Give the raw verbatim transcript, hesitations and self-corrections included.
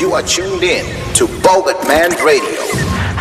You are tuned in to Bogut Man Radio.